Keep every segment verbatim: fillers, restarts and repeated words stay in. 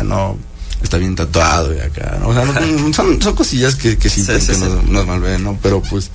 no, está bien tatuado y acá, ¿no? O sea, no, son, son cosillas que, que sí, sí, que sí, nos, sí. nos malven, ¿no? Pero pues,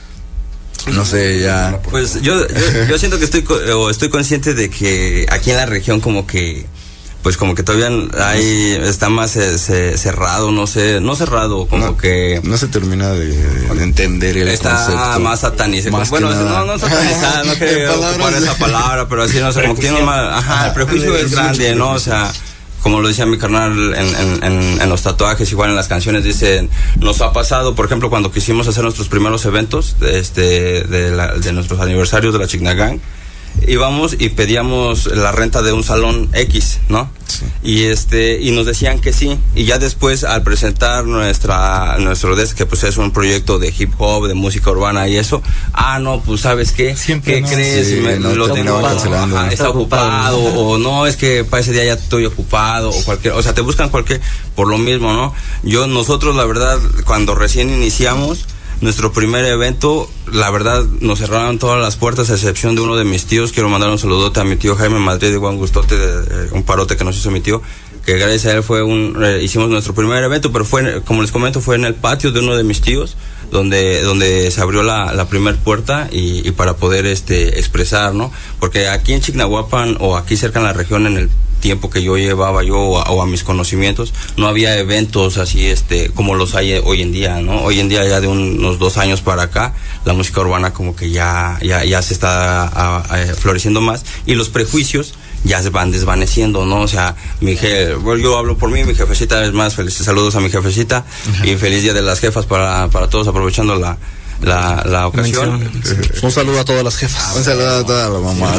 no sé, ya. Pues yo, yo, yo siento que estoy, o estoy consciente de que aquí en la región como que, pues como que todavía hay, está más eh, se, cerrado, no sé, no cerrado, como no, que... No se termina de, de entender el está concepto. Está más satanizado. Más bueno, no, no satanizado, no quería ocupar esa palabra, pero así, no sé, como que tiene más... Ajá, el prejuicio es grande, ¿no? O sea, como lo decía mi carnal en, en, en, en los tatuajes, igual en las canciones dicen, nos ha pasado, por ejemplo, cuando quisimos hacer nuestros primeros eventos, este, de, la, de nuestros aniversarios de la Chignagang, íbamos y pedíamos la renta de un salón X, ¿no? Sí. Y este y nos decían que sí, y ya después al presentar nuestra nuestro desk, que pues es un proyecto de hip hop, de música urbana y eso, ah no, pues ¿sabes qué? Siempre ¿Qué no, crees? Sí, Me, no, lo tengo cancelando, ajá, ¿no? está ocupado, o no, es que para ese día ya estoy ocupado, o cualquier, o sea, te buscan cualquier, por lo mismo, ¿no? Yo, nosotros la verdad, cuando recién iniciamos nuestro primer evento, la verdad nos cerraron todas las puertas a excepción de uno de mis tíos. Quiero mandar un saludote a mi tío Jaime Madrid, de buen gustote, de, de, un parote que nos hizo mi tío, que gracias a él fue un eh, hicimos nuestro primer evento, pero fue, como les comento, fue en el patio de uno de mis tíos, donde donde se abrió la, la primer puerta y, y para poder este expresar, ¿no? Porque aquí en Chignahuapan o aquí cerca en la región, en el tiempo que yo llevaba yo o a, o a mis conocimientos, no había eventos así este como los hay hoy en día, ¿no? Hoy en día, ya de un, unos dos años para acá, la música urbana como que ya ya ya se está a, a, floreciendo más, y los prejuicios ya se van desvaneciendo, ¿no? O sea, mi je, bueno, yo hablo por mí, mi jefecita, es más, felices saludos a mi jefecita. Uh-huh. Y feliz Día de las Jefas para para todos, aprovechando la La, la ocasión. Un saludo a todas las jefas. Un saludo a todas las mamás.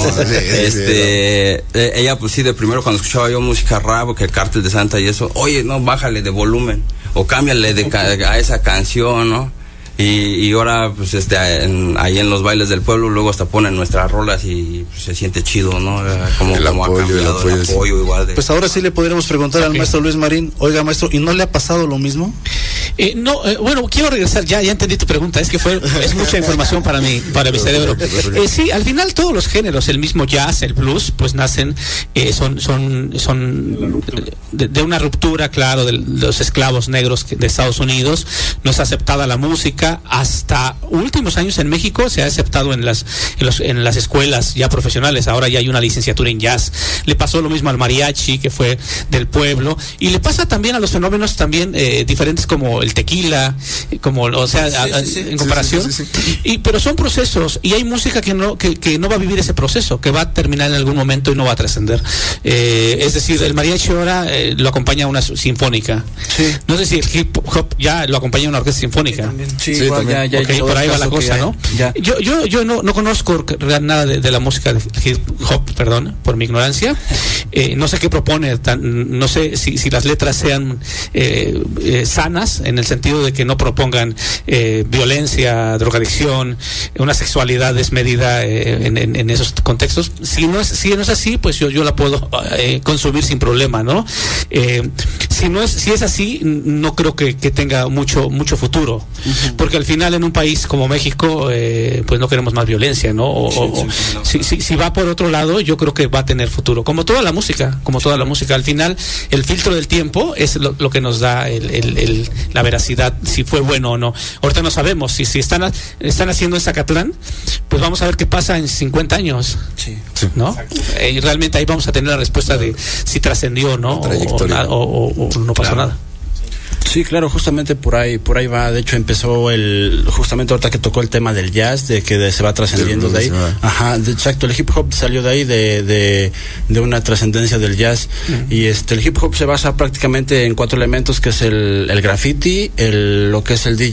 Este, eh, ella pues sí, de primero cuando escuchaba yo música rap, que el Cártel de Santa y eso, oye, no, bájale de volumen o cámbiale de ca- a esa canción, ¿no? Y, y ahora pues este en, ahí en los bailes del pueblo luego hasta ponen nuestras rolas y pues, se siente chido, ¿no? Como, el como apoyo, ha cambiado el apoyo, el apoyo igual de... Pues ahora sí le podríamos preguntar okay. al maestro Luis Marín, oiga maestro, ¿y no le ha pasado lo mismo? Eh, no, eh, bueno, quiero regresar, ya ya entendí tu pregunta, es que fue es mucha información para mi para mi cerebro. Eh, sí, al final todos los géneros, el mismo jazz, el blues, pues nacen eh, son son son de, de una ruptura, claro, de los esclavos negros de Estados Unidos. No es aceptada la música. Hasta últimos años en México se ha aceptado en las en, los, en las escuelas ya profesionales. Ahora ya hay una licenciatura en jazz. Le pasó lo mismo al mariachi, que fue del pueblo, y le pasa también a los fenómenos también eh, diferentes como el tequila, como, o sea, sí, a, a, sí, sí, en comparación. Sí, sí, sí, sí. Y pero son procesos, y hay música que no que, que no va a vivir ese proceso, que va a terminar en algún momento y no va a trascender. Eh, es decir, el mariachi ahora eh, lo acompaña una sinfónica. Sí. No sé si el hip hop ya lo acompaña una orquesta sinfónica. Sí, sí, igual, ya, ya, okay, por ahí va la cosa, hay, ¿no? Ya. Yo, yo, yo no, no conozco nada de, de la música de hip hop, perdón, por mi ignorancia. Eh, no sé qué propone, tan, no sé si, si las letras sean eh, eh, sanas, en el sentido de que no propongan eh, violencia, drogadicción, una sexualidad desmedida eh, en, en, en esos contextos. Si no es, si no es así, pues yo, yo la puedo eh, consumir sin problema, ¿no? Eh, si no es, si es así, no creo que, que tenga mucho, mucho futuro. Uh-huh. Porque al final en un país como México eh, pues no queremos más violencia, ¿no? O, sí, o, sí, no. Si, si, si va por otro lado, yo creo que va a tener futuro, como toda la música, como toda la música. Al final el filtro del tiempo es lo, lo que nos da el, el, el, la veracidad, si fue bueno o no. Ahorita no sabemos, si, si están, están haciendo en Zacatlán, pues vamos a ver qué pasa en cincuenta años, sí, ¿no? Eh, y realmente ahí vamos a tener la respuesta de si trascendió o no, o, o, o, o no pasó claro. nada. Sí, claro, justamente por ahí por ahí va. De hecho empezó el justamente ahorita que tocó el tema del jazz, de que de, se va trascendiendo de ahí. Ajá, de, exacto, el hip hop salió de ahí de de, de una trascendencia del jazz. Uh-huh. Y este el hip hop se basa prácticamente en cuatro elementos, que es el el graffiti, el lo que es el D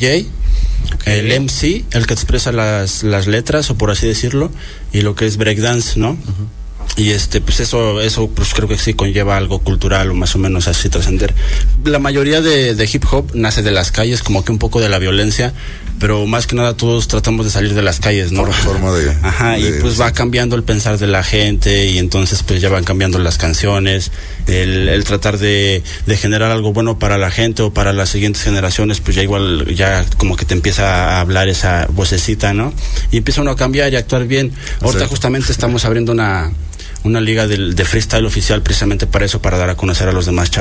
J, okay, el M C, el que expresa las las letras, o por así decirlo, y lo que es breakdance, ¿no? Uh-huh. Y este pues eso eso pues creo que sí conlleva algo cultural, o más o menos así trascender. La mayoría de, de hip hop nace de las calles, como que un poco de la violencia, pero más que nada todos tratamos de salir de las calles, ¿no? Por forma de ajá de, y pues va cambiando el pensar de la gente, y entonces pues ya van cambiando las canciones, el, el tratar de, de generar algo bueno para la gente o para las siguientes generaciones, pues ya igual ya como que te empieza a hablar esa vocecita, ¿no? Y empieza uno a cambiar y a actuar bien. Ahorita sí. Justamente estamos abriendo una una liga de, de freestyle oficial, precisamente para eso, para dar a conocer a los demás chavos.